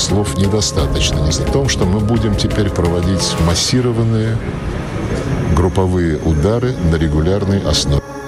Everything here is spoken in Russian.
слов недостаточно. О том, что мы будем теперь проводить массированные групповые удары на регулярной основе.